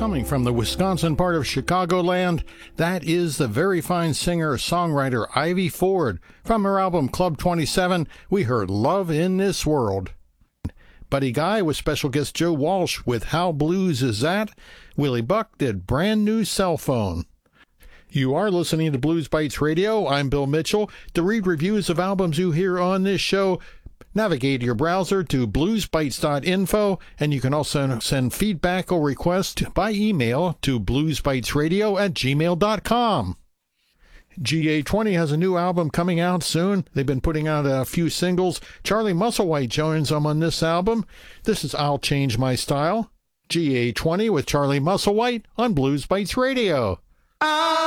Coming from the Wisconsin part of Chicagoland, that is the very fine singer-songwriter Ivy Ford. From her album Club 27, we heard Love in This World. Buddy Guy with special guest Joe Walsh with How Blues Is That? Willie Buck did Brand New Cell Phone. You are listening to Blues Bites Radio. I'm Bill Mitchell. To read reviews of albums you hear on this show, navigate your browser to bluesbites.info, and you can also send feedback or requests by email to bluesbitesradio@gmail.com. GA20 has a new album coming out soon. They've been putting out a few singles. Charlie Musselwhite joins them on this album. This is I'll Change My Style. GA20 with Charlie Musselwhite on Blues Bites Radio.